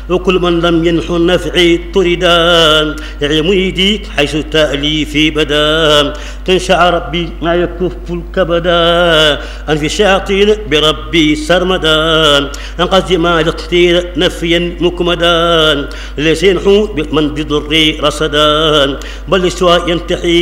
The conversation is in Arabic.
وكل من لم ينحو النفع طردا يا مريدي حيث تأليفي بدا تنشع ربي ما يكف الكبدا أن في شاطئ بربي سرمدا أنقذ ما يقتير نفيا مكمدا ليس ينحو من بضري رصدا بل سوى ينتحي